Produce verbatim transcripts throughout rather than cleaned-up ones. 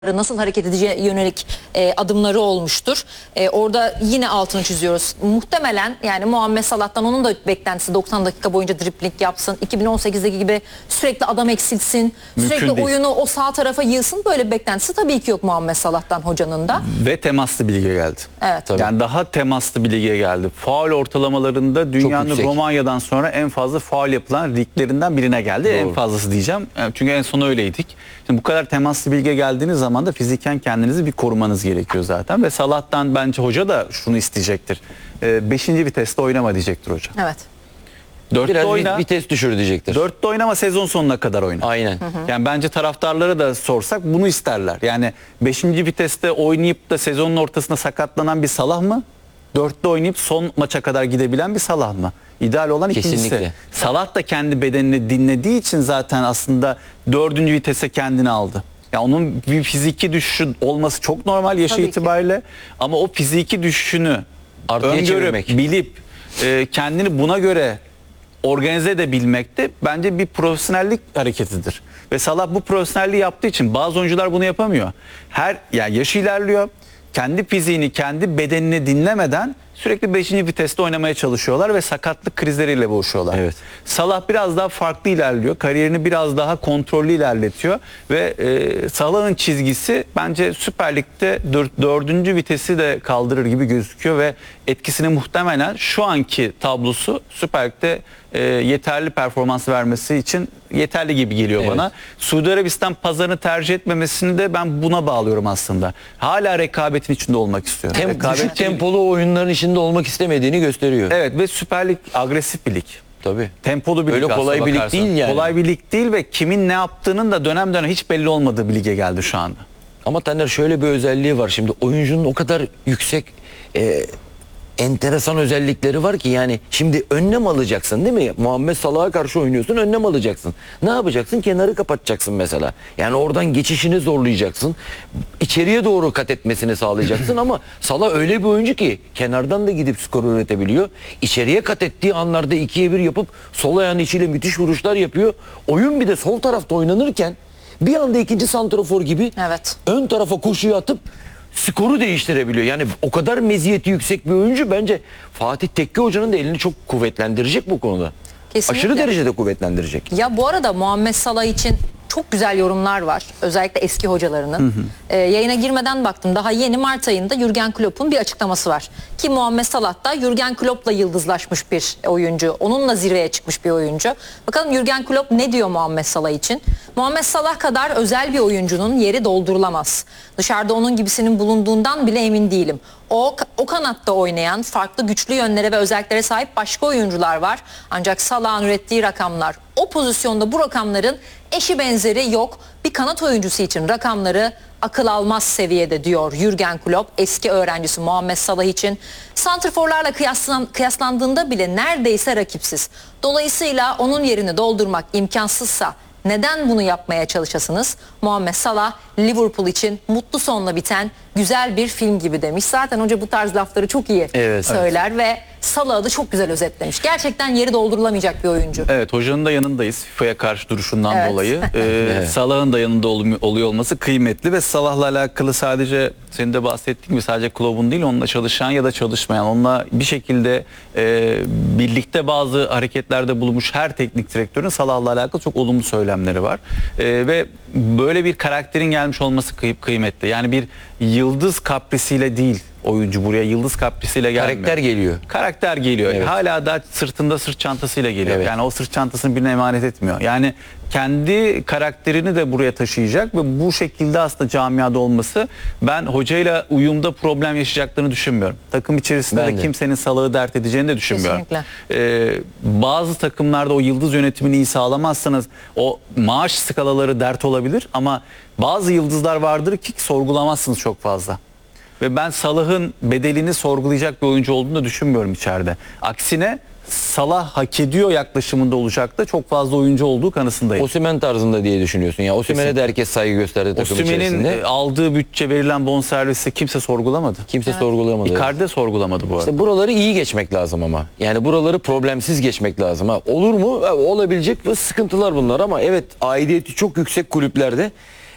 nasıl hareket edeceğe yönelik e, adımları olmuştur. E, orada yine altını çiziyoruz. Muhtemelen yani Muhammed Salah'tan onun da beklentisi doksan dakika boyunca dribling yapsın. iki bin on sekizdeki gibi sürekli adam eksilsin. Mümkün sürekli değil. oyunu o sağ tarafa yığsın. Böyle bir beklentisi tabii ki yok Muhammed Salah'tan hocanın da. Ve temaslı bir lige geldi. Evet. Tabii. Yani daha temaslı bir lige geldi. Faul ortalamalarında dünyanın yüksek. Romanya'dan sonra en fazla faul yapılan liglerinden birine geldi. Doğru. En fazlası diyeceğim. Yani çünkü en son öyleydik. Şimdi bu kadar temaslı bir lige geldiğiniz zaman da fiziken kendinizi bir korumanız gerekiyor zaten. Ve Salah'tan bence hoca da şunu isteyecektir. Ee, beşinci viteste oynama diyecektir hoca. Evet. Dörtte Biraz oyna. vites düşür diyecektir. Dörtte oynama, sezon sonuna kadar oyna. Aynen. Yani bence taraftarlara da sorsak bunu isterler. Yani beşinci viteste oynayıp da sezonun ortasında sakatlanan bir Salah mı? Dörtte oynayıp son maça kadar gidebilen bir Salah mı? İdeal olan ikincisi. Kesinlikle. Salah da kendi bedenini dinlediği için zaten aslında dördüncü vitese kendini aldı. Yani onun bir fiziki düşüşü olması çok normal yaşı Tabii ki. itibariyle. Ama o fiziki düşüşünü Artıya öngörüp, çevirmek. bilip e, kendini buna göre organize edebilmek de bence bir profesyonellik hareketidir. Ve Salah bu profesyonelliği yaptığı için bazı oyuncular bunu yapamıyor. Her yani yaşı ilerliyor. Kendi fiziğini, kendi bedenini dinlemeden sürekli beşinci viteste oynamaya çalışıyorlar ve sakatlık krizleriyle boğuşuyorlar. Evet. Salah biraz daha farklı ilerliyor. Kariyerini biraz daha kontrollü ilerletiyor ve e, Salah'ın çizgisi bence Süper Lig'de dör- dördüncü vitesi de kaldırır gibi gözüküyor ve etkisini muhtemelen şu anki tablosu Süper Lig'de e, yeterli performans vermesi için yeterli gibi geliyor Evet. bana. Suudi Arabistan pazarını tercih etmemesini de ben buna bağlıyorum aslında. Hala rekabetin içinde olmak istiyorum. Tem, Rekabet düşük değil. tempolu oyunların içinde olmak istemediğini gösteriyor. Evet ve Süper Lig agresif bir lig. Tabii. Tempolu bir Öyle lig kolay aslına bir lig bakarsan. değil yani. Kolay bir lig değil ve kimin ne yaptığının da dönem dönem hiç belli olmadığı bir lige geldi şu anda. Ama Taner şöyle bir özelliği var. Şimdi oyuncunun o kadar yüksek e, enteresan özellikleri var ki yani şimdi önlem alacaksın değil mi? Muhammed Salah'a karşı oynuyorsun, önlem alacaksın. Ne yapacaksın? Kenarı kapatacaksın mesela. Yani oradan geçişini zorlayacaksın. İçeriye doğru kat etmesini sağlayacaksın ama Salah öyle bir oyuncu ki kenardan da gidip skor üretebiliyor. İçeriye kat ettiği anlarda ikiye bir yapıp sol ayağının içiyle müthiş vuruşlar yapıyor. Oyun bir de sol tarafta oynanırken bir anda ikinci santrafor gibi Evet. ön tarafa koşuyu atıp skoru değiştirebiliyor. Yani o kadar meziyeti yüksek bir oyuncu bence Fatih Tekke Hoca'nın da elini çok kuvvetlendirecek bu konuda. Kesinlikle. Aşırı derecede kuvvetlendirecek. Ya bu arada Muhammed Salah için çok güzel yorumlar var. Özellikle eski hocalarının. Ee, yayına girmeden baktım. Daha yeni Mart ayında Jürgen Klopp'un bir açıklaması var. Ki Muhammed Salah da Jürgen Klopp'la yıldızlaşmış bir oyuncu. Onunla zirveye çıkmış bir oyuncu. Bakalım Jürgen Klopp ne diyor Muhammed Salah için? Muhammed Salah kadar özel bir oyuncunun yeri doldurulamaz. Dışarıda onun gibisinin bulunduğundan bile emin değilim. O, o kanatta oynayan farklı güçlü yönlere ve özelliklere sahip başka oyuncular var. Ancak Salah'ın ürettiği rakamlar, o pozisyonda bu rakamların eşi benzeri yok. Bir kanat oyuncusu için rakamları akıl almaz seviyede diyor Jürgen Klopp, eski öğrencisi Muhammed Salah için. Santrforlarla kıyaslan, kıyaslandığında bile neredeyse rakipsiz. Dolayısıyla onun yerini doldurmak imkansızsa neden bunu yapmaya çalışasınız? Muhammed Salah Liverpool için mutlu sonla biten güzel bir film gibi demiş. Zaten hoca bu tarz lafları çok iyi Evet, söyler ve Salah'ı da çok güzel özetlemiş. Gerçekten yeri doldurulamayacak bir oyuncu. Evet, hocanın da yanındayız FIFA'ya karşı duruşundan Evet. dolayı. Ee, Evet. Salah'ın da yanında ol- oluyor olması kıymetli ve Salah'la alakalı sadece senin de bahsettiğin gibi sadece kulübün değil, onunla çalışan ya da çalışmayan, onunla bir şekilde e, birlikte bazı hareketlerde bulunmuş her teknik direktörün Salah'la alakalı çok olumlu söylemleri var. E, ve böyle bir karakterin gelmiş olması kıy- kıymetli. Yani bir yıldız kaprisiyle değil oyuncu buraya, yıldız kaprisiyle gelmiyor. Karakter geliyor. Karakter geliyor. Evet. Hala da sırtında sırt çantasıyla geliyor. Evet. Yani o sırt çantasını birine emanet etmiyor. Yani kendi karakterini de buraya taşıyacak ve bu şekilde aslında camiada olması, ben hocayla uyumda problem yaşayacaklarını düşünmüyorum. Takım içerisinde Ben de de. kimsenin Salah'ı dert edeceğini de düşünmüyorum. Kesinlikle. Ee, bazı takımlarda o yıldız yönetimini iyi sağlamazsanız o maaş skalaları dert olabilir ama bazı yıldızlar vardır ki sorgulamazsınız çok fazla. Ve ben Salah'ın bedelini sorgulayacak bir oyuncu olduğunu da düşünmüyorum içeride. Aksine Salah hak ediyor yaklaşımında olacak da çok fazla oyuncu olduğu kanısındayım. Osimhen tarzında diye düşünüyorsun ya. Osimhen'e de herkes saygı gösterdi takım Osimhen'in içerisinde. aldığı bütçe, verilen bonservisi kimse sorgulamadı. Kimse sorgulamadı. Icardi de sorgulamadı bu arada. İşte buraları iyi geçmek lazım ama. Yani buraları problemsiz geçmek lazım. Ha, olur mu? Ha, olabilecek ve sıkıntılar bunlar ama evet, aidiyeti çok yüksek kulüplerde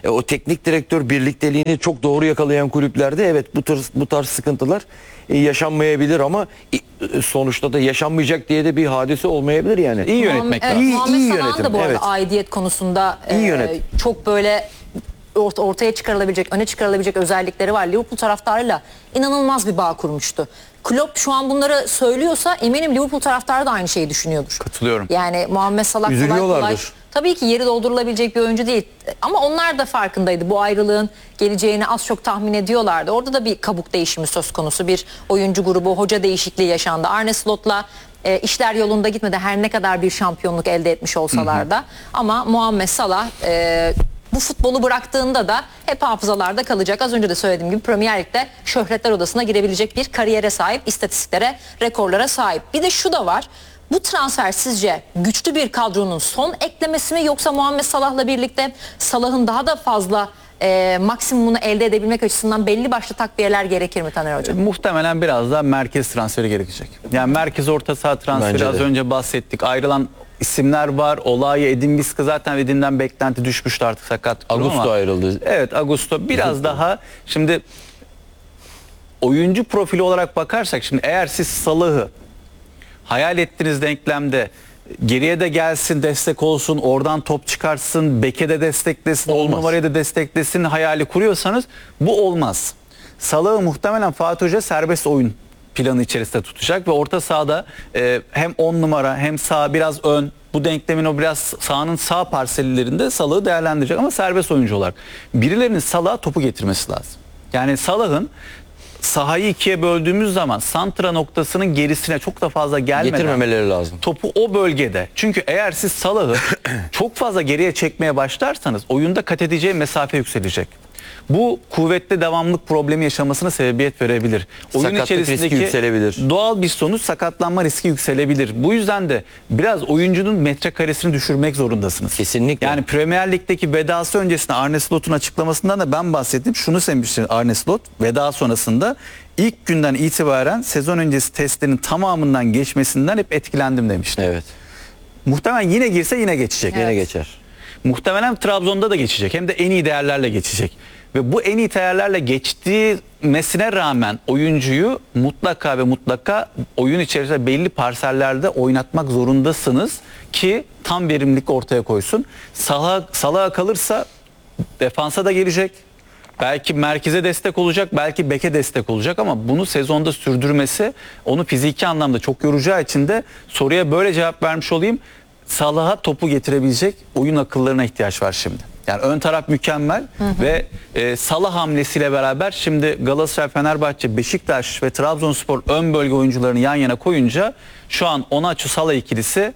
e, o teknik direktör birlikteliğini çok doğru yakalayan kulüplerde evet bu tarz bu tarz sıkıntılar e, yaşanmayabilir ama e, sonuçta da yaşanmayacak diye de bir hadise olmayabilir yani. İyi yönetmek Muhammed- lazım. evet, İyi- Muhammed iyi Salah'ın yönetim, da bu arada evet. aidiyet konusunda İyi e, yönetim. çok böyle ort- ortaya çıkarılabilecek, öne çıkarılabilecek özellikleri var. Liverpool taraftarıyla inanılmaz bir bağ kurmuştu. Klopp şu an bunları söylüyorsa eminim Liverpool taraftarı da aynı şeyi düşünüyordur. Katılıyorum. Yani Muhammed Salah kolay kolay Üzülüyorlardır. tabii ki yeri doldurulabilecek bir oyuncu değil. Ama onlar da farkındaydı. Bu ayrılığın geleceğini az çok tahmin ediyorlardı. Orada da bir kabuk değişimi söz konusu. Bir oyuncu grubu, hoca değişikliği yaşandı. Arne Slot'la e, işler yolunda gitmedi. Her ne kadar bir şampiyonluk elde etmiş olsalar da. Ama Muhammed Salah e, bu futbolu bıraktığında da hep hafızalarda kalacak. Az önce de söylediğim gibi Premier Lig'de şöhretler odasına girebilecek bir kariyere sahip, istatistiklere, rekorlara sahip. Bir de şu da var. Bu transfer sizce güçlü bir kadronun son eklemesi mi yoksa Muhammed Salah'la birlikte Salah'ın daha da fazla e, maksimumunu elde edebilmek açısından belli başlı takviyeler gerekir mi Taner Hocam? Muhtemelen biraz daha merkez transferi gerekecek. Yani merkez orta saha transferi Bence de. az önce bahsettik. Ayrılan isimler var. Olay Edin Biska zaten Edin'den beklenti düşmüştü artık sakat. Augusto ayrıldı. Evet, Augusto biraz daha şimdi oyuncu profili olarak bakarsak şimdi eğer siz Salah'ı hayal ettiğiniz denklemde geriye de gelsin, destek olsun, oradan top çıkarsın, beke de desteklesin, on Olmaz. numaraya da desteklesin hayali kuruyorsanız bu olmaz. Salah'ı muhtemelen Fatih Hoca serbest oyun planı içerisinde tutacak ve orta sahada e, hem on numara hem sağ biraz ön, bu denklemin o biraz sahanın sağ parsellerinde Salah'ı değerlendirecek ama serbest oyuncu olarak. Birilerinin Salah'a topu getirmesi lazım. Yani Salah'ın sahayı ikiye böldüğümüz zaman santra noktasının gerisine çok da fazla gelmeden Getirmemeleri lazım. topu o bölgede. Çünkü eğer siz Salah'ı çok fazla geriye çekmeye başlarsanız oyunda kat edeceği mesafe yükselecek. Bu kuvvetli devamlılık problemi yaşamasına sebebiyet verebilir. Oyun Sakatlık içerisindeki riski yükselebilir. doğal bir sonuç sakatlanma riski yükselebilir. Bu yüzden de biraz oyuncunun metrekaresini düşürmek zorundasınız. Kesinlikle. Yani Premier Lig'deki vedası öncesinde Arne Slot'un açıklamasından da ben bahsettim. Şunu söylemişti Arne Slot veda sonrasında. İlk günden itibaren sezon öncesi testlerin tamamından geçmesinden hep etkilendim demişti. Evet. Muhtemelen yine girse yine geçecek. Yine Evet. geçer. Muhtemelen Trabzon'da da geçecek. Hem de en iyi değerlerle geçecek. Ve bu en iyi değerlerle geçtiğine rağmen oyuncuyu mutlaka ve mutlaka oyun içerisinde belli parsellerde oynatmak zorundasınız ki tam verimlilik ortaya koysun. Salah, Salah'a kalırsa defansa da gelecek. Belki merkeze destek olacak, belki beke destek olacak ama bunu sezonda sürdürmesi onu fiziki anlamda çok yoracağı için de soruya böyle cevap vermiş olayım. Salah'a topu getirebilecek oyun akıllarına ihtiyaç var şimdi. Yani ön taraf mükemmel hı hı. ve e, Salah hamlesiyle beraber şimdi Galatasaray, Fenerbahçe, Beşiktaş ve Trabzonspor ön bölge oyuncularını yan yana koyunca şu an Onaçu Salah ikilisi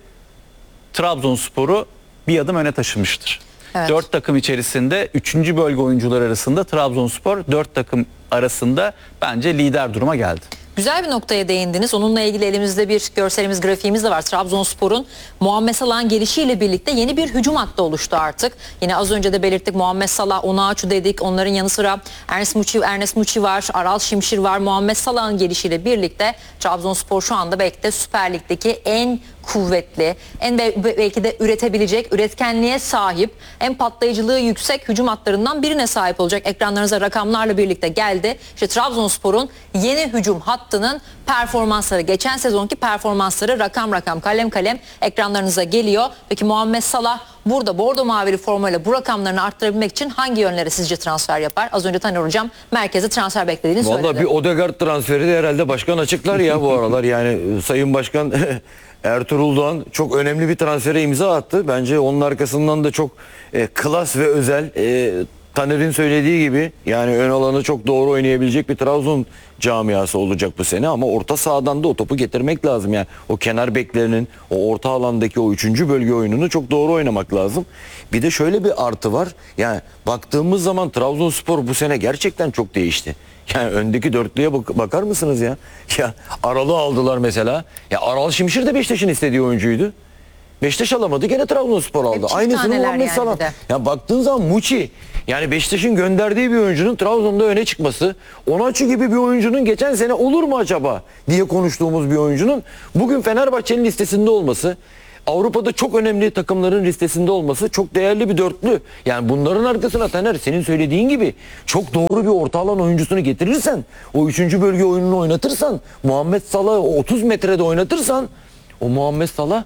Trabzonspor'u bir adım öne taşımıştır. Evet. Dört takım içerisinde üçüncü bölge oyuncular arasında Trabzonspor dört takım arasında bence lider duruma geldi. Güzel bir noktaya değindiniz. Onunla ilgili elimizde bir görselimiz, grafiğimiz de var. Trabzonspor'un Muhammed Salah'ın gelişiyle birlikte yeni bir hücum hattı oluştu artık. Yine az önce de belirttik, Muhammed Salah, Onaçu dedik. Onların yanı sıra Ernest Muçi, Ernest Muçi var, Aral Şimşir var. Muhammed Salah'ın gelişiyle birlikte Trabzonspor şu anda belki de Süper Lig'deki en kuvvetli, en be- belki de üretebilecek, üretkenliğe sahip, en patlayıcılığı yüksek hücum hatlarından birine sahip olacak. Ekranlarınıza rakamlarla birlikte geldi. İşte Trabzonspor'un yeni hücum hattının performansları, geçen sezonki performansları rakam rakam, kalem kalem ekranlarınıza geliyor. Peki Muhammed Salah burada bordo mavili formayla bu rakamlarını arttırabilmek için hangi yönlere sizce transfer yapar? Az önce Taner Hocam merkeze transfer beklediğini söyledi. Vallahi bir Odegaard transferi de herhalde başkan açıklar ya bu aralar. Yani Sayın Başkan Ertuğrul Doğan çok önemli bir transfere imza attı. Bence onun arkasından da çok e, klas ve özel, e, Taner'in söylediği gibi yani ön alanı çok doğru oynayabilecek bir Trabzon camiası olacak bu sene ama orta sahadan da o topu getirmek lazım. Yani o kenar beklerinin o orta alandaki o üçüncü bölge oyununu çok doğru oynamak lazım. Bir de şöyle bir artı var. Yani baktığımız zaman Trabzonspor bu sene gerçekten çok değişti. Yani öndeki dörtlüye bak- bakar mısınız ya? Ya Aral'ı aldılar mesela. Ya Aral Şimşir de Beşiktaş'ın istediği oyuncuydu. Beşiktaş alamadı, gene Trabzonspor aldı. çift Aynısını taneler Muhammed yani Salah. bir de. Ya baktığın zaman Muçi, yani Beşiktaş'ın gönderdiği bir oyuncunun Trabzon'da öne çıkması, Onaçu gibi bir oyuncunun geçen sene olur mu acaba diye konuştuğumuz bir oyuncunun bugün Fenerbahçe'nin listesinde olması, Avrupa'da çok önemli takımların listesinde olması çok değerli bir dörtlü. Yani bunların arkasına Taner senin söylediğin gibi çok doğru bir orta alan oyuncusunu getirirsen, o üçüncü bölge oyununu oynatırsan, Muhammed Salah'ı otuz metrede oynatırsan, o Muhammed Salah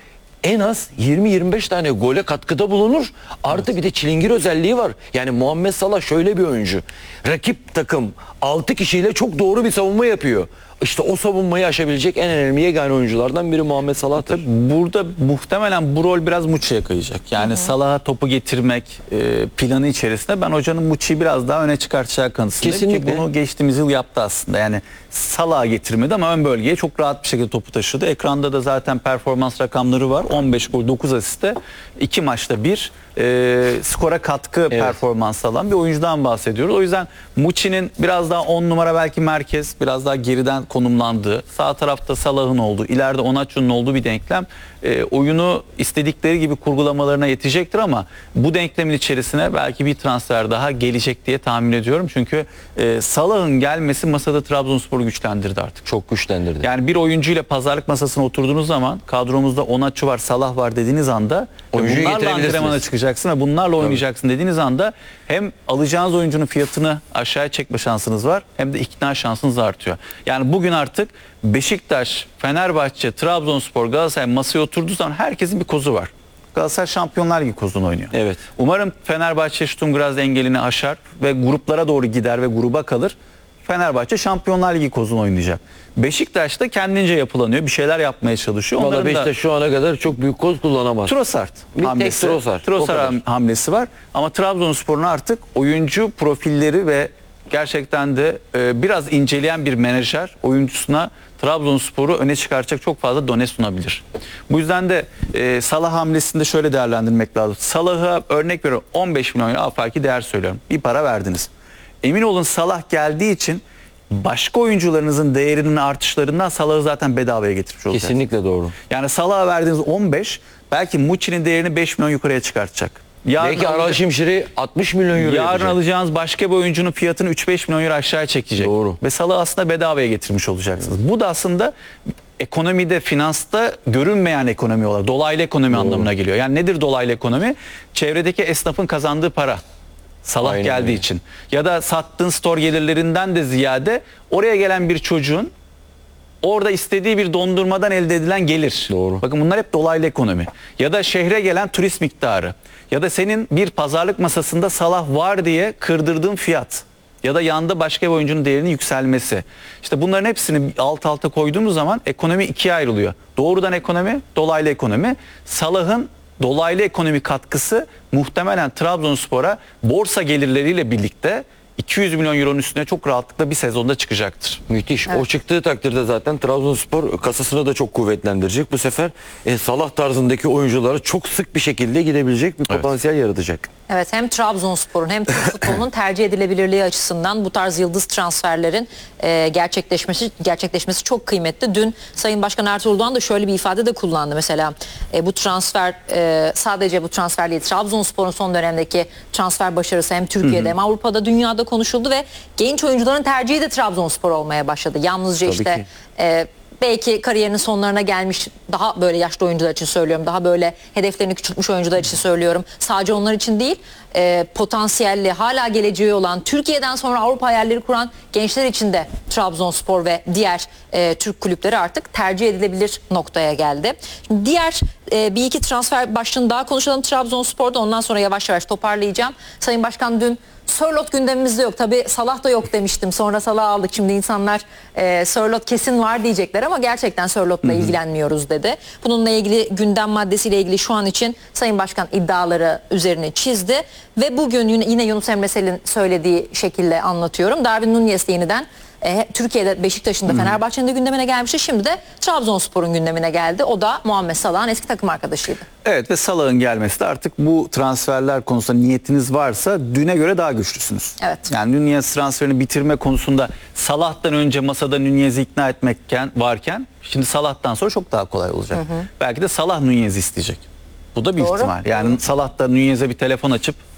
en az yirmi yirmi beş tane gole katkıda bulunur. Artı evet. Bir de çilingir özelliği var. Yani Muhammed Salah şöyle bir oyuncu. Rakip takım altı kişiyle çok doğru bir savunma yapıyor. İşte o savunmayı aşabilecek en önemli yegane oyunculardan biri Muhammed Salah'tır. Burada muhtemelen bu rol biraz Muçi'ye kayacak. Yani Salah'a topu getirmek e, planı içerisinde ben hocanın Muçi'yi biraz daha öne çıkartacağı kanısındayım. Kesinlikle. Ki bunu geçtiğimiz yıl yaptı aslında. Yani Salah'a getirmedi ama ön bölgeye çok rahat bir şekilde topu taşıdı. Ekranda da zaten performans rakamları var. on beş gol, dokuz asiste, iki maçta bir e, skora katkı evet. performans alan bir oyuncudan bahsediyoruz. O yüzden Muçi'nin biraz daha on numara belki merkez, biraz daha geriden konumlandığı, sağ tarafta Salah'ın olduğu, ileride Onaçu'nun olduğu bir denklem e, oyunu istedikleri gibi kurgulamalarına yetecektir ama bu denklemin içerisine belki bir transfer daha gelecek diye tahmin ediyorum. Çünkü e, Salah'ın gelmesi masada Trabzonspor'u güçlendirdi artık. Çok güçlendirdi. Yani bir oyuncuyla pazarlık masasına oturduğunuz zaman kadromuzda Onaçu var, Salah var dediğiniz anda bunlarla antrenmana çıkacaksın ve bunlarla oynayacaksın dediğiniz anda hem alacağınız oyuncunun fiyatını aşağıya çekme şansınız var hem de ikna şansınız artıyor. Yani bugün artık Beşiktaş, Fenerbahçe, Trabzonspor, Galatasaray masaya oturduğu zaman herkesin bir kozu var. Galatasaray Şampiyonlar Ligi kozunu oynuyor. Evet. Umarım Fenerbahçe Sturm Graz engelini aşar ve gruplara doğru gider ve gruba kalır. Fenerbahçe Şampiyonlar Ligi kozunu oynayacak. Beşiktaş da kendince yapılanıyor. Bir şeyler yapmaya çalışıyor. Valla Onların Beşiktaş da şu ana kadar çok büyük koz kullanamaz. Trossard hamlesi. Trossard. Trossard hamlesi var. Ama Trabzonspor'un artık oyuncu profilleri ve gerçekten de e, biraz inceleyen bir menajer oyuncusuna Trabzonspor'u öne çıkaracak çok fazla done sunabilir. Bu yüzden de e, Salah hamlesinde şöyle değerlendirmek lazım. Salah'a örnek veriyorum on beş milyon euro afaki değer söylüyorum. Bir para verdiniz. Emin olun Salah geldiği için başka oyuncularınızın değerinin artışlarından Salah'ı zaten bedavaya getirmiş olacaksınız. Kesinlikle doğru. Yani Salah'a verdiğiniz on beş belki Muçi'nin değerini beş milyon yukarıya çıkartacak. Yarın Belki Aral Şimşir'i altmış milyon euro Yarın yapacak. alacağınız başka bir oyuncunun fiyatını üç beş milyon euro aşağıya çekecek. Doğru. Ve Salah'ı aslında bedavaya getirmiş olacaksınız. Evet. Bu da aslında ekonomide, finansta görünmeyen ekonomi olarak, dolaylı ekonomi Doğru. anlamına geliyor. Yani nedir dolaylı ekonomi? Çevredeki esnafın kazandığı para. Salah Aynen geldiği öyle. için. Ya da sattığın store gelirlerinden de ziyade oraya gelen bir çocuğun orada istediği bir dondurmadan elde edilen gelir. Doğru. Bakın bunlar hep dolaylı ekonomi. Ya da şehre gelen turist miktarı. Ya da senin bir pazarlık masasında Salah var diye kırdırdığın fiyat. Ya da yanında başka bir oyuncunun değerinin yükselmesi. İşte bunların hepsini alt alta koyduğumuz zaman ekonomi ikiye ayrılıyor. Doğrudan ekonomi, dolaylı ekonomi. Salah'ın dolaylı ekonomi katkısı muhtemelen Trabzonspor'a borsa gelirleriyle birlikte iki yüz milyon euronun üstüne çok rahatlıkla bir sezonda çıkacaktır. Müthiş. Evet. O çıktığı takdirde zaten Trabzonspor kasasını da çok kuvvetlendirecek. Bu sefer e, Salah tarzındaki oyunculara çok sık bir şekilde gidebilecek bir potansiyel evet. yaratacak. Evet, hem Trabzonspor'un hem Türk futbolunun tercih edilebilirliği açısından bu tarz yıldız transferlerin e, gerçekleşmesi gerçekleşmesi çok kıymetli. Dün Sayın Başkan Ertuğrul Doğan da şöyle bir ifade de kullandı. Mesela e, bu transfer e, sadece bu transfer değil, Trabzonspor'un son dönemdeki transfer başarısı hem Türkiye'de hı hı. hem Avrupa'da, dünyada konuşuldu ve genç oyuncuların tercihi de Trabzonspor olmaya başladı. Yalnızca Tabii işte e, belki kariyerinin sonlarına gelmiş daha böyle yaşlı oyuncular için söylüyorum. Daha böyle hedeflerini küçültmüş oyuncular için söylüyorum. Sadece onlar için değil, e, potansiyelli, hala geleceği olan, Türkiye'den sonra Avrupa hayalleri kuran gençler için de Trabzonspor ve diğer e, Türk kulüpleri artık tercih edilebilir noktaya geldi. Şimdi diğer e, bir iki transfer başlığını daha konuşalım Trabzonspor'da. Ondan sonra yavaş yavaş toparlayacağım. Sayın Başkan dün Sörloth gündemimizde yok. Tabii Salah da yok demiştim. Sonra Salah aldık. Şimdi insanlar e, Sörloth kesin var diyecekler ama gerçekten Sörloth'la ilgilenmiyoruz dedi. Bununla ilgili gündem maddesiyle ilgili şu an için Sayın Başkan iddiaları üzerine çizdi. Ve bugün yine, yine Yunus Emre Sel'in söylediği şekilde anlatıyorum. Darwin Núñez yeniden E, Türkiye'de Beşiktaş'ın da Fenerbahçe'nin de gündemine gelmişti. Şimdi de Trabzonspor'un gündemine geldi. O da Muhammed Salah'ın eski takım arkadaşıydı. Evet ve Salah'ın gelmesi de artık bu transferler konusunda niyetiniz varsa düne göre daha güçlüsünüz. Evet. Yani Núñez transferini bitirme konusunda Salah'tan önce masada Núñez'i ikna etmekken varken şimdi Salah'tan sonra çok daha kolay olacak. Hı hı. Belki de Salah Núñez'i isteyecek. Bu da büyük Doğru. ihtimal. Yani Salah da Núñez'e bir telefon açıp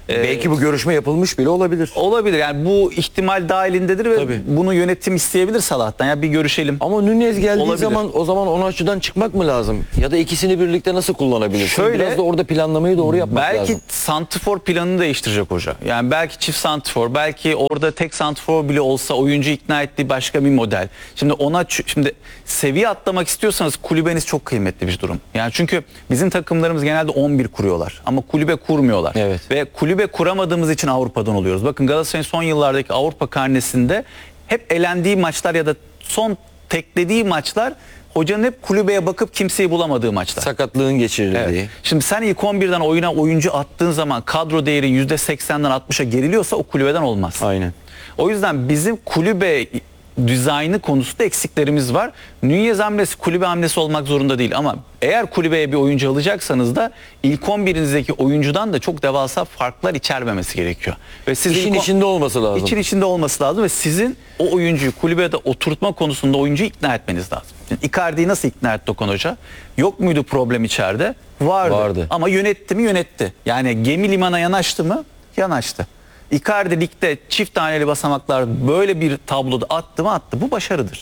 Ee, Belki bu görüşme yapılmış bile olabilir. Olabilir yani bu ihtimal dahilindedir ve Tabii. bunu yönetim isteyebilir Salah'tan. Ya bir görüşelim. Ama Nunez geldiği Olabilir. zaman o zaman onu açıdan çıkmak mı lazım? Ya da ikisini birlikte nasıl kullanabilirsin? Şöyle, Biraz da orada planlamayı doğru yapmak belki lazım. santrfor planını değiştirecek hoca. Yani belki çift santrfor, belki orada tek santrfor bile olsa oyuncu ikna ettiği başka bir model. Şimdi ona şimdi seviye atlamak istiyorsanız kulübeniz çok kıymetli bir durum. Yani çünkü bizim takımlarımız genelde on bir kuruyorlar ama kulübe kurmuyorlar. Evet. Ve kulübe kuramadığımız için Avrupa'dan oluyoruz. Bakın Galatasaray'ın son yıllardaki Avrupa karnesinde hep elendiği maçlar ya da son teklediği maçlar hocanın hep kulübeye bakıp kimseyi bulamadığı maçlar. Sakatlığın geçirildiği. Evet. Şimdi sen ilk on birden oyuna oyuncu attığın zaman kadro değeri yüzde seksenden altmışa geriliyorsa o kulübeden olmaz. Aynen. O yüzden bizim kulübe dizaynı konusunda eksiklerimiz var. Nunez hamlesi kulübe hamlesi olmak zorunda değil ama eğer kulübeye bir oyuncu alacaksanız da ilk on birinizdeki oyuncudan da çok devasa farklar içermemesi gerekiyor. Ve siz İşin ilk on- içinde olması lazım. İçin içinde olması lazım ve sizin o oyuncuyu kulübede oturtma konusunda oyuncuyu ikna etmeniz lazım. Yani Icardi'yi nasıl ikna etti Okan Hoca? Yok muydu problem içeride? Vardı. Vardı. Ama yönetti mi? Yönetti. Yani gemi limana yanaştı mı? Yanaştı. Icardi ligde çift taneli basamaklar böyle bir tabloda attı mı? Attı. Bu başarıdır.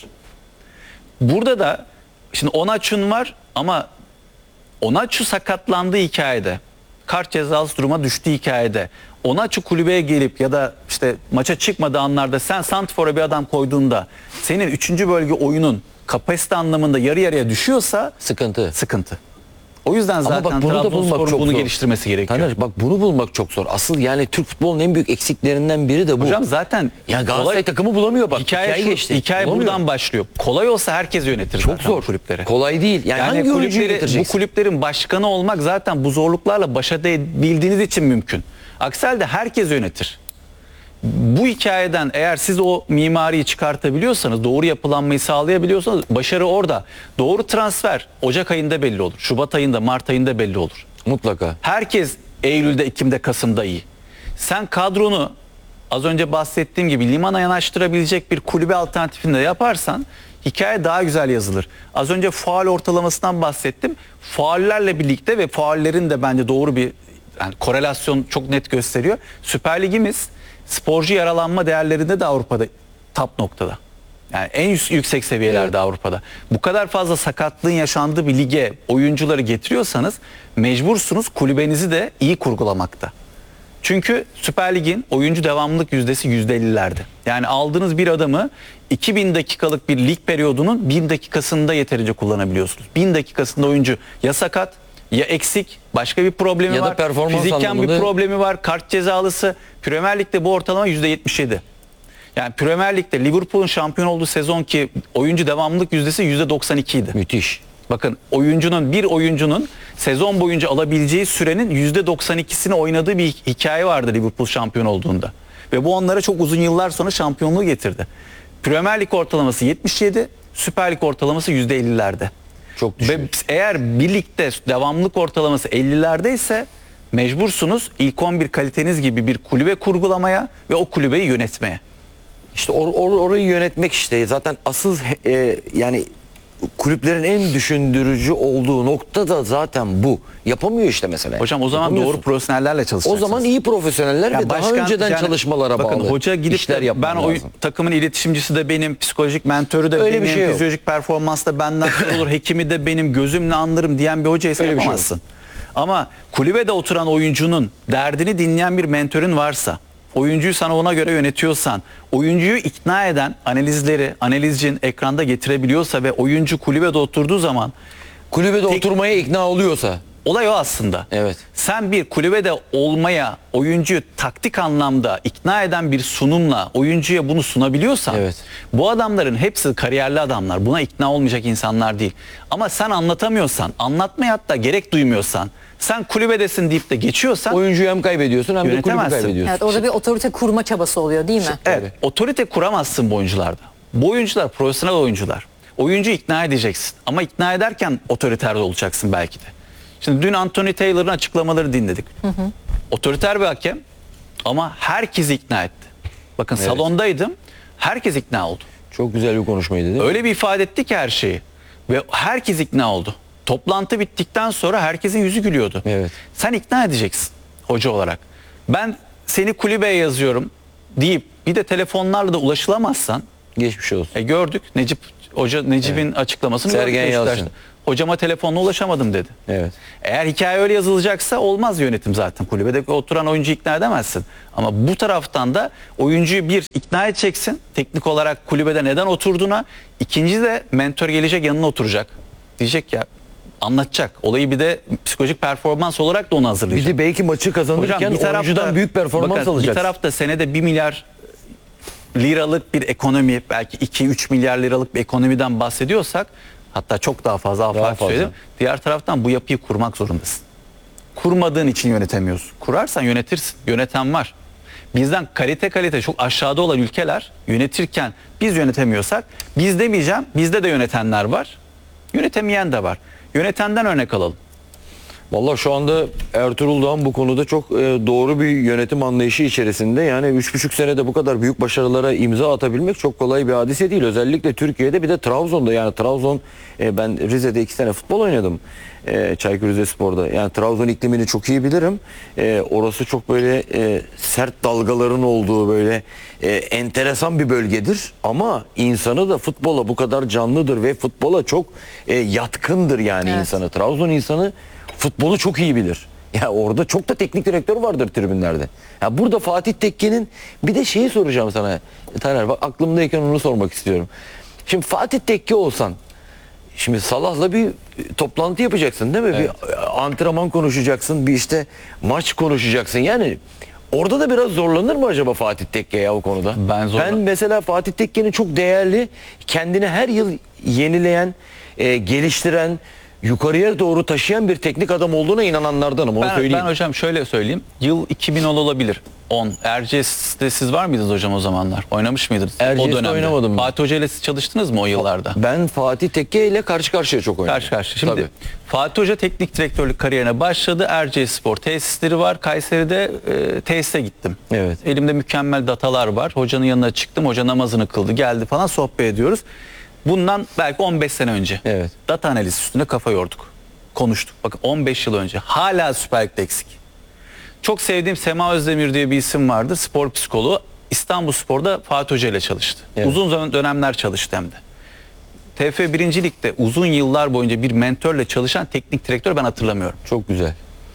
Burada da şimdi Onaçu'nun var ama Onaçu sakatlandığı hikayede, kart cezası duruma düştüğü hikayede Onaçu kulübeye gelip ya da işte maça çıkmadığı anlarda sen santrfora bir adam koyduğunda senin üçüncü bölge oyunun kapasite anlamında yarı yarıya düşüyorsa Sıkıntı. sıkıntı. O yüzden zaten Ama bak bunu da bulmak Trabzonspor'un çok bunu zor. geliştirmesi gerekiyor. Taner, bak bunu bulmak çok zor. Asıl yani Türk futbolunun en büyük eksiklerinden biri de bu. Hocam zaten yani Galatasaray kolay- takımı bulamıyor bak. hikaye, Hikaye şu- geçti. hikaye Bulamıyor. buradan başlıyor. Kolay olsa herkes yönetir Çok zaten zor. bu kulüpleri. Kolay değil. Yani, Yani hangi oyuncuyu kulüpleri, bu getireceksin? kulüplerin başkanı olmak zaten bu zorluklarla baş edebildiğiniz için mümkün. Aksi halde herkes yönetir. Bu hikayeden eğer siz o mimariyi çıkartabiliyorsanız, doğru yapılanmayı sağlayabiliyorsanız başarı orada. Doğru transfer Ocak ayında belli olur. Şubat ayında, Mart ayında belli olur. Mutlaka. Herkes Eylül'de, Ekim'de, Kasım'da iyi. Sen kadronu az önce bahsettiğim gibi limana yanaştırabilecek bir kulübe alternatifinde yaparsan hikaye daha güzel yazılır. Az önce faul ortalamasından bahsettim. Faullerle birlikte ve faullerin de bence doğru bir yani korelasyon çok net gösteriyor. Süper Ligimiz sporcu yaralanma değerlerinde de Avrupa'da top noktada. Yani en yük- yüksek seviyelerde Avrupa'da. Bu kadar fazla sakatlığın yaşandığı bir lige oyuncuları getiriyorsanız mecbursunuz kulübenizi de iyi kurgulamakta. Çünkü Süper Lig'in oyuncu devamlılık yüzdesi yüzde ellilerde. Yani aldığınız bir adamı iki bin dakikalık bir lig periyodunun bin dakikasında yeterince kullanabiliyorsunuz. bin dakikasında oyuncu ya sakat ya eksik başka bir problemi Ya da var. performans Fiziken bir anlamında- problemi var. Kart cezalısı. Premier Lig'de bu ortalama yüzde yetmiş yedi. Yani Premier Lig'de Liverpool'un şampiyon olduğu sezon ki oyuncu devamlılık yüzdesi yüzde doksan iki idi. Müthiş. Bakın oyuncunun bir oyuncunun sezon boyunca alabileceği sürenin yüzde doksan ikisini oynadığı bir hikaye vardı Liverpool şampiyon olduğunda. Ve bu onlara çok uzun yıllar sonra şampiyonluğu getirdi. Premier Lig ortalaması yetmiş yedi, Süper Lig ortalaması yüzde ellilerde. Çok düşük. Ve eğer birlikte devamlılık ortalaması ellilerde ise mecbursunuz ilk on bir kaliteniz gibi bir kulübe kurgulamaya ve o kulübeyi yönetmeye. İşte or, or- orayı yönetmek işte zaten asıl e, yani kulüplerin en düşündürücü olduğu nokta da zaten bu. Yapamıyor işte mesela. Hocam o zaman Yapamıyorsun. doğru profesyonellerle O çalışacaksınız. zaman iyi profesyoneller Ya ve daha başkan- önceden yani çalışmalara bakın, bağlı. hoca gidip işler de yapman ben o lazım. takımın iletişimcisi de benim, psikolojik mentörü de Öyle bir benim, şey yok. fizyolojik performans da benden olur, hekimi de benim, gözümle anlarım diyen bir hocaysa Öyle bir şey yapamazsın. Ama kulübede oturan oyuncunun derdini dinleyen bir mentörün varsa, oyuncuyu sana ona göre yönetiyorsan, oyuncuyu ikna eden analizleri, analizcin ekranda getirebiliyorsa ve oyuncu kulübede oturduğu zaman Kulübede Tek- oturmaya ikna oluyorsa. olay o aslında. Evet. Sen bir kulübede olmaya oyuncuyu taktik anlamda ikna eden bir sunumla oyuncuya bunu sunabiliyorsan Evet. bu adamların hepsi kariyerli adamlar. Buna ikna olmayacak insanlar değil. Ama sen anlatamıyorsan, anlatmaya hatta gerek duymuyorsan, sen kulübedesin deyip de geçiyorsan Oyuncuyu hem kaybediyorsun hem de kulübü Yönetemezsin. kaybediyorsun. Evet, orada bir otorite kurma çabası oluyor değil mi? evet, otorite kuramazsın bu oyuncularda. Bu oyuncular profesyonel oyuncular. Oyuncuyu ikna edeceksin. Ama ikna ederken otoriter de olacaksın belki de. Şimdi dün Anthony Taylor'ın açıklamaları dinledik. Otoriter bir hakem ama herkesi ikna etti. Bakın Evet. salondaydım. Herkes ikna oldu. Çok güzel bir konuşmaydı değil mi? Öyle bir ifade etti ki her şeyi. Ve herkes ikna oldu. Toplantı bittikten sonra herkesin yüzü gülüyordu. Evet. Sen ikna edeceksin hoca olarak. Ben seni kulübeye yazıyorum deyip bir de telefonlarla da ulaşılamazsan, Geçmiş olsun. e gördük Necip Hoca, Necip'in açıklamasını Sergen gördük Yalçın. Beşiktaş'ta. Hocama telefonla ulaşamadım dedi. Evet. Eğer hikaye öyle yazılacaksa olmaz yönetim zaten. Kulübede oturan oyuncuyu ikna edemezsin. Ama bu taraftan da oyuncuyu bir ikna edeceksin. Teknik olarak kulübede neden oturduğuna. İkinci de mentor gelecek, yanına oturacak. Diyecek ya, anlatacak. Olayı bir de psikolojik performans olarak da onu Bir hazırlayacak. de belki maçı kazanırken oyuncudan büyük performans bakın, alacak. Bir tarafta senede bir milyar liralık bir ekonomi, belki iki üç milyar liralık bir ekonomiden bahsediyorsak, hatta çok daha fazla, daha Daha farklı fazla. söyledim. Diğer taraftan bu yapıyı kurmak zorundasın. Kurmadığın için yönetemiyorsun. Kurarsan yönetirsin. Yöneten var. Bizden kalite kalite çok aşağıda olan ülkeler yönetirken biz yönetemiyorsak, biz demeyeceğim, bizde de yönetenler var. Yönetemeyen de var. Yönetenden örnek alalım. Vallahi şu anda Ertuğrul Doğan bu konuda çok e, doğru bir yönetim anlayışı içerisinde. Yani üç buçuk senede bu kadar büyük başarılara imza atabilmek çok kolay bir hadise değil. Özellikle Türkiye'de, bir de Trabzon'da. Yani Trabzon, e, ben Rize'de iki sene futbol oynadım. E, Çaykur Rizespor'da. Yani Trabzon iklimini çok iyi bilirim. E, orası çok böyle e, sert dalgaların olduğu, böyle e, enteresan bir bölgedir. Ama insanı da futbola bu kadar canlıdır ve futbola çok e, yatkındır yani Evet. insanı. Trabzon insanı futbolu çok iyi bilir. Ya orada çok da teknik direktör vardır tribünlerde. Ya burada Fatih Tekke'nin, bir de şeyi soracağım sana. Taner, bak aklımdayken onu sormak istiyorum. Şimdi Fatih Tekke olsan, şimdi Salah'la bir toplantı yapacaksın değil mi? Evet. Bir antrenman konuşacaksın, bir işte maç konuşacaksın. Yani orada da biraz zorlanır mı acaba Fatih Tekke ya o konuda? Ben zorlan- Ben mesela Fatih Tekke'nin çok değerli, kendini her yıl yenileyen, e, geliştiren, yukarıya doğru taşıyan bir teknik adam olduğuna inananlardanım, onu Ben, söyleyeyim. ben hocam şöyle söyleyeyim. Yıl iki bin olabilir. on. Erciyes'te siz var mıydınız hocam o zamanlar? Oynamış mıydınız? Erciyes'te o dönemde. oynamadım ben. Fatih Hoca ile siz çalıştınız mı o yıllarda? Ben Fatih Tekke ile karşı karşıya çok oynadım. Karşı karşı. Şimdi Tabii. Fatih Hoca teknik direktörlük kariyerine başladı. Erciyesspor tesisleri var. Kayseri'de e, tesise gittim. Evet. Elimde mükemmel datalar var. Hocanın yanına çıktım. Hoca namazını kıldı. Geldi falan, sohbet ediyoruz. Bundan belki on beş sene önce. Evet. Data analiz üstüne kafa yorduk. Konuştuk. Bakın on beş yıl önce. Hala Süper Lig'de eksik. Çok sevdiğim Sema Özdemir diye bir isim vardı. Spor psikoloğu. İstanbulspor'da Fatih Hoca ile çalıştı. Evet. Uzun zaman dönemler çalıştı hem de. T F birinci Lig'de uzun yıllar boyunca bir mentörle çalışan teknik direktör ben hatırlamıyorum. Çok güzel.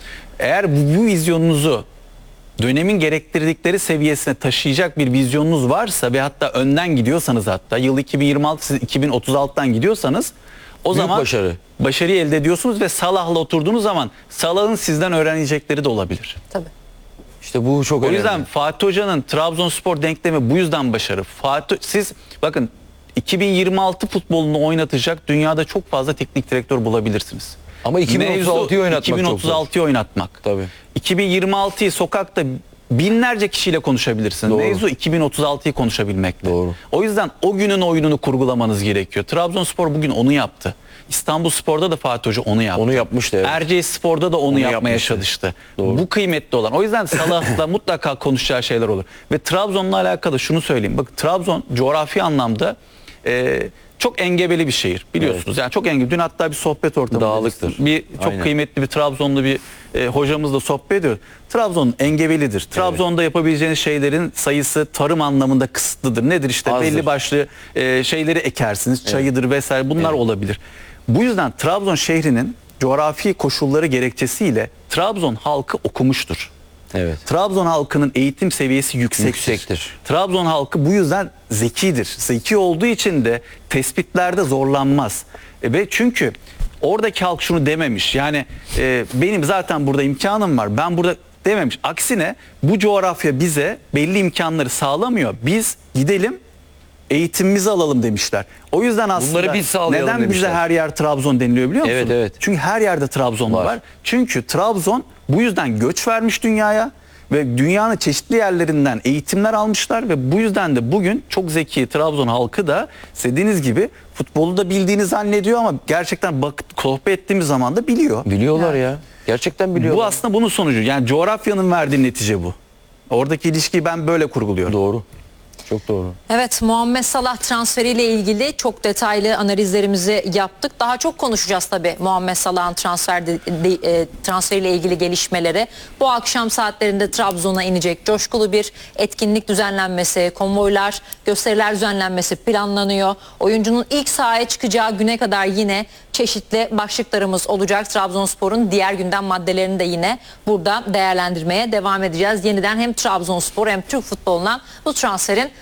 Eğer bu, bu vizyonunuzu dönemin gerektirdikleri seviyesine taşıyacak bir vizyonunuz varsa ve hatta önden gidiyorsanız, hatta yıl iki bin yirmi altı, siz iki bin otuz altıdan gidiyorsanız, o Büyük zaman başarı. başarıyı elde ediyorsunuz ve Salah'la oturduğunuz zaman Salah'ın sizden öğrenecekleri de olabilir. Tabii. İşte bu çok O önemli. yüzden Fatih Hoca'nın Trabzonspor denklemi bu yüzden başarı. Fatih, siz bakın iki bin yirmi altı futbolunu oynatacak dünyada çok fazla teknik direktör bulabilirsiniz. Ama iki bin otuz altıyı Mevzu oynatmak çok zor. iki bin otuz altıyı oynatmak. Tabii. iki bin yirmi altıyı sokakta binlerce kişiyle konuşabilirsiniz. Doğru. Mevzu iki bin otuz altıyı konuşabilmekte. Doğru. O yüzden o günün oyununu kurgulamanız gerekiyor. Trabzonspor bugün onu yaptı. İstanbulspor'da da Fatih Hoca onu yaptı. Onu yapmıştı, evet. Erciyesspor'da da onu, Onu yapmaya yapmıştı. çalıştı. Doğru. Bu kıymetli olan. O yüzden Salah'la mutlaka konuşacağı şeyler olur. Ve Trabzon'la alakalı şunu söyleyeyim. Bak, Trabzon coğrafi anlamda e, çok engebeli bir şehir, biliyorsunuz. Evet. Yani çok engebeli. Dün hatta bir sohbet ortamı. Dağlıktır. Bir çok Aynen. kıymetli bir Trabzonlu bir e, hocamızla sohbet ediyor. Trabzon engebelidir. Trabzon'da yapabileceğiniz şeylerin sayısı tarım anlamında kısıtlıdır. Nedir işte? Azdır. Belli başlı e, şeyleri ekersiniz. Çayıdır vesaire, bunlar Evet. olabilir. Bu yüzden Trabzon şehrinin coğrafi koşulları gerekçesiyle Trabzon halkı okumuştur. Evet. Trabzon halkının eğitim seviyesi yüksektir. Yüksektir. Trabzon halkı bu yüzden zekidir. Zeki olduğu için de tespitlerde zorlanmaz. E, ve çünkü oradaki halk şunu dememiş. Yani e, benim zaten burada imkanım var, ben burada dememiş. Aksine bu coğrafya bize belli imkanları sağlamıyor. Biz gidelim, eğitimimizi alalım demişler. O yüzden aslında Bunları biz sağlayalım neden bize demişler. her yer Trabzon deniliyor biliyor musun? Evet, evet. Çünkü her yerde Trabzonlu var. Var. Çünkü Trabzon bu yüzden göç vermiş dünyaya ve dünyanın çeşitli yerlerinden eğitimler almışlar ve bu yüzden de bugün çok zeki Trabzon halkı da dediğiniz gibi futbolu da bildiğini zannediyor ama gerçekten bak, sohbet ettiğimiz zaman da biliyor. Biliyorlar ya. Gerçekten biliyorlar. Bu aslında bunun sonucu. Yani coğrafyanın verdiği netice bu. Oradaki ilişkiyi ben böyle kurguluyorum. Doğru. Çok doğru. Evet, Muhammed Salah transferiyle ilgili çok detaylı analizlerimizi yaptık. Daha çok konuşacağız tabii Muhammed Salah'ın transfer de, de, e, transferiyle ilgili gelişmeleri. Bu akşam saatlerinde Trabzon'a inecek coşkulu bir etkinlik düzenlenmesi, konvoylar, gösteriler düzenlenmesi planlanıyor. Oyuncunun ilk sahaya çıkacağı güne kadar yine çeşitli başlıklarımız olacak. Trabzonspor'un diğer gündem maddelerini de yine burada değerlendirmeye devam edeceğiz. Yeniden hem Trabzonspor hem Türk futboluna bu transferin